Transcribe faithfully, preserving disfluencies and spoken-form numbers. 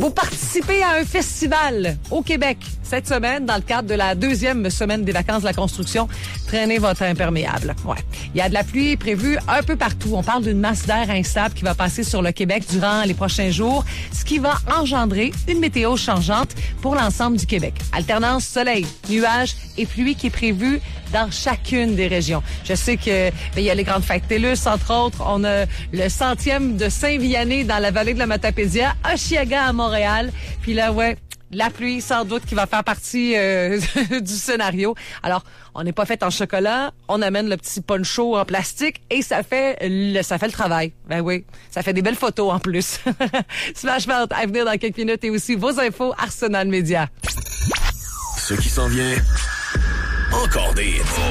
Vous participez à un festival au Québec cette semaine dans le cadre de la deuxième semaine des vacances de la construction. Traînez votre imperméable. Ouais. Il y a de la pluie prévue un peu partout. On parle d'une masse d'air instable qui va passer sur le Québec durant les prochains jours, ce qui va engendrer une météo changeante pour l'ensemble du Québec. Alternance soleil, nuages et pluie qui est prévue dans chacune des régions. Je sais que ben, il y a les grandes fêtes TELUS, entre autres. On a le centième de Saint-Vianney dans la vallée de la Matapédia, Oshiaga à Montréal. Puis là, ouais, la pluie, sans doute, qui va faire partie euh, du scénario. Alors, on n'est pas fait en chocolat, on amène le petit poncho en plastique et ça fait le, ça fait le travail. Ben oui, ça fait des belles photos en plus. Smash Mouth à venir dans quelques minutes et aussi vos infos Arsenal Média. Ce qui s'en vient, encore des hits.